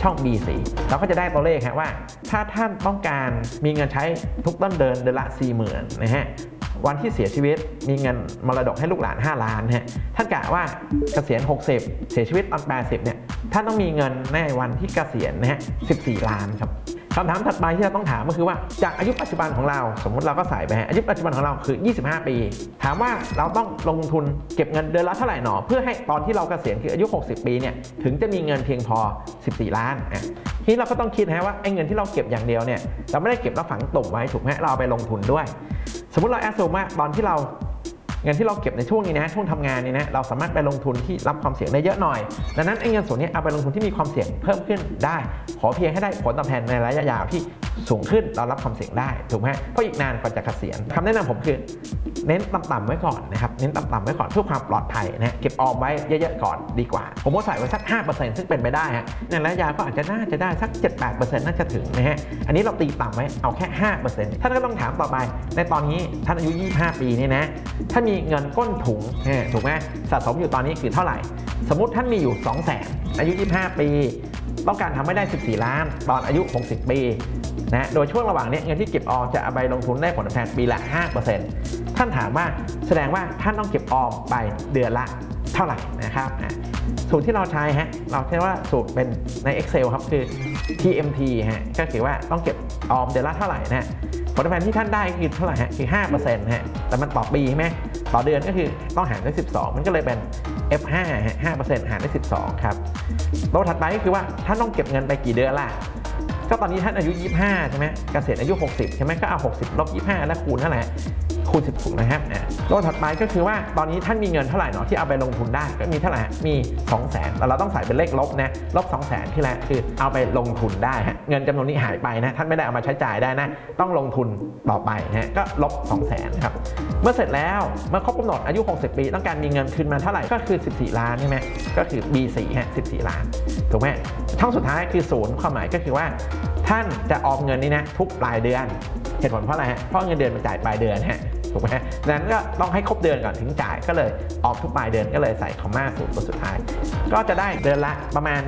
ช่อง B4 เราก็จะได้ตัวเลขว่าถ้าท่านต้องการมีเงินใช้ทุกต้นเดือนละ 40,000 นะฮะวันที่เสียชีวิตมีเงินมรดกให้ลูกหลาน5 ล้านฮะท่านกะว่าเกษียณ60เสียชีวิตตอน80เนี่ยท่านต้องมีเงินในวันที่เกษียณนะฮะ14 ล้านครับคำถามถัดไปที่เราต้องถามก็คือว่าจากอายุปัจจุบันของเราสมมุติเราก็ใส่ไปอายุปัจจุบันของเราคือ25 ปีถามว่าเราต้องลงทุนเก็บเงินเดือนละเท่าไหร่หนอเพื่อให้ตอนที่เราเกษียณคืออายุ60 ปีเนี่ยถึงจะมีเงินเพียงพอ14 ล้านทีนี้เราก็ต้องคิดว่าไอ้เงินที่เราเก็บอย่างเดียวเนี่ยเราไม่ได้เก็บแล้วฝังตุ่มไว้ถูกไหมเราเอาไปลงทุนด้วยสมมุติเราแอสซูมว่าตอนที่เราเงินที่เราเก็บในช่วงนี้นะช่วงทำงานนี่นะเราสามารถไปลงทุนที่รับความเสี่ยงได้เยอะหน่อยดังนั้นไอ้เงินส่วนนี้เอาไปลงทุนที่มีความเสี่ยงเพิ่มขึ้นได้ขอเพียงให้ได้ผลตอบแทนในระยะยาวที่สูงขึ้นเรารับความเสี่ยงได้ถูกไหมเพราะอีกนานกว่าจะเกษียณคำแนะนำผมคือเน้นต่ำๆไว้ก่อนนะครับเน้นต่ำๆไว้ก่อนเพื่อความปลอดภัยนะเก็บออมไว้เยอะๆก่อนดีกว่าผมว่าใส่ไว้สัก 5% ซึ่งเป็นไปได้ในระยะยาวก็อาจจะน่าจะได้สัก 7-8% น่าจะถึงนะฮะอันนี้เราตีต่ำไว้เอาแค่ 5% ท่านก็ต้องถามต่อไปในตอนนี้ท่านอายุ25 ปีนี่นะถ้ามีเงินก้นถุงถูกไหมสะสมอยู่ตอนนี้คือเท่าไหร่สมมุติท่านมีอยู่ 200,000 อายุ25 ปีต้องการทำให้ได้14 ล้านตอนอายุ60 ปีนะโดยช่วงระหว่างนี้เงินที่เก็บออมจะเอาไปลงทุนได้ผลตอบแทนปีละ 5% ท่านถามว่าแสดงว่าท่านต้องเก็บออมไปเดือนละเท่าไหร่นะครับสูตรที่เราใช้เราใช้ว่าสูตรเป็นใน Excel ครับคือ TMT ก็คือว่าต้องเก็บออมเดือนละเท่าไหร่นะผลตอบแทนที่ท่านได้คือเท่าไหร่คือ 5% แต่มันต่อปีใช่ไหมต่อเดือนก็คือต้องหารด้วย12มันก็เลยเป็น F5 5% หารด้วย12ครับตัวถัดไปก็คือว่าท่านต้องเก็บเงินไปกี่เดือนล่ะก็ตอนนี้ท่านอายุ25ใช่ไหมเกษียณอายุ60ใช่ไหมก็เอา60ลบ25แล้วคูณเท่าไหร่คูณ16นะครับตัวถัดไปก็คือว่าตอนนี้ท่านมีเงินเท่าไหร่เนาะที่เอาไปลงทุนได้ก็มีเท่าไหร่มี 200,000 แต่เราต้องใส่เป็นเลขลบนะลบ 200,000 ที่แรกคือเอาไปลงทุนได้เงินจำนวนนี้หายไปนะท่านไม่ได้เอามาใช้จ่ายได้นะต้องลงทุนต่อไปก็ลบ 200,000 ครับเมื่อเสร็จแล้วเมื่อครบกำหนดอายุ60 ปีต้องการมีเงินคืนมาเท่าไหร่ก็คือ14 ล้านใช่ไหมก็คือ B4 14 ล้านถูกไหมช่องสุดท้ายคือ0ความหมายก็คือว่าท่านจะออมเงินนี้นะทุกปลายเดือนเหตุผลเพราะอะไรเพราะเงินเดือนมันจ่ายปลายเดือนถูกไหมดังนั้นก็ต้องให้ครบเดือนก่อนถึงจ่ายก็เลยออมทุกปลายเดือนก็เลยใส่คอมมาสูตรตัวสุดท้ายก็จะได้เดือนละประมาณ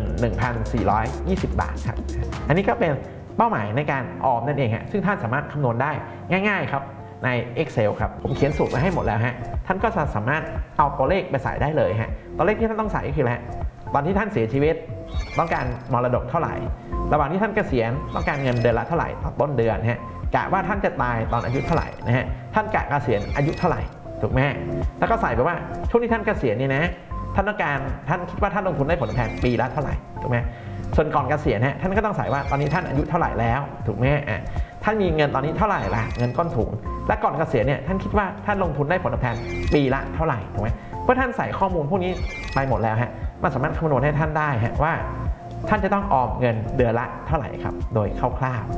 11,420 บาทครับอันนี้ก็เป็นเป้าหมายในการออมนั่นเองซึ่งท่านสามารถคำนวณได้ง่ายๆครับใน Excel ครับผมเขียนสูตรไว้ให้หมดแล้วท่านก็จะสามารถเอาตัวเลขไปใส่ได้เลยตัวเลขที่ท่านต้องใส่ก็คืออะไรตอนที่ท่านเสียชีวิตต้องการมรดกเท่าไหร่ระหว่างที่ท่านเกษียณต้องการเงินเดือนละเท่าไหร่ต่อต้นเดือนกะว่าท่านจะตายตอนอายุเท่าไหร่ท่านกะเกษียณอายุเท่าไหร่ถูกไหมแล้วก็ใส่ไปว่าช่วงที่ท่านเกษียณนี่นะท่านต้องการท่านคิดว่าท่านลงทุนได้ผลตอบแทนปีละเท่าไหร่ถูกไหมส่วนก่อนเกษียณท่านก็ต้องใส่ว่าตอนนี้ท่านอายุเท่าไหร่แล้วถูกไหมท่านมีเงินตอนนี้เท่าไหร่ล่ะเงินก้นถุงและก่อนเกษียณเนี่ยท่านคิดว่าท่านลงทุนได้ผลตอบแทนปีละเท่าไหร่ถูกไหมเมื่อท่านใส่ข้อมูลพวกนี้ไปหมดแล้วมันสามารถคำนวณให้ท่านได้ว่าท่านจะต้องออมเงินเดือนละเท่าไหร่ครับโดยคร่าวๆ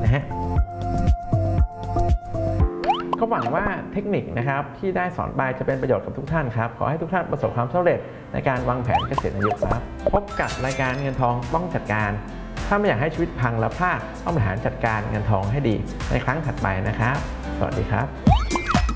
ก็หวังว่าเทคนิคนะครับที่ได้สอนไปจะเป็นประโยชน์กับทุกท่านครับขอให้ทุกท่านประสบความสำเร็จในการวางแผนเกษียณอายุครับพบกับรายการเงินทองต้องจัดการถ้าไม่อยากให้ชีวิตพังและพลาดต้องบริหารจัดการเงินทองให้ดีในครั้งถัดไปนะครับสวัสดีครับ